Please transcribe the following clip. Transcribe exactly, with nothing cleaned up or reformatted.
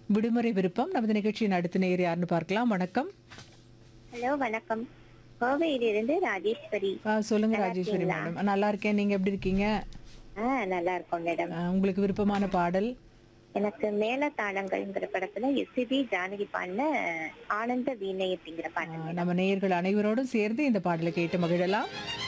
விடுமுறை விருப்பம். நமது நிகழ்ச்சியின் அடுத்த நேயர் யாருன்னு பார்க்கலாம். வணக்கம். ஹலோ வணக்கம். கோவையிலிருந்து ராஜேஸ்வரி. ஆ, சொல்லுங்க நல்லா ராஜேஸ்வரி இருக்கீங்களா? மேடம். நல்லா இருக்கேன். நீங்க எப்படி இருக்கீங்க? ஆ நல்லா இருக்கோம் மேடம். ஆ, உங்களுக்கு விருப்பமான பாடல்? எனக்கு மேல தாளங்கள்ங்கிற படத்துல எஸ்பிபி ஜானகி பாடின ஆனந்த வீணை அப்படிங்கிற ஆ, பாட்டு மேடம். நம்ம நேயர்கள் அனைவரோடும் சேர்ந்து இந்த பாடலை கேட்டு மகிழலாம்.